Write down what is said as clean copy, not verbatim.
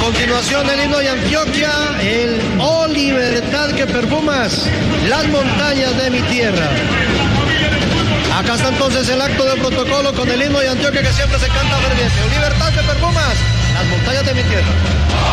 continuación el himno de Antioquia, el Oh libertad que perfumas las montañas de mi tierra. Acá está entonces el acto de protocolo con el himno de Antioquia que siempre se canta ferviente. Oh libertad que perfumas las montañas de mi tierra.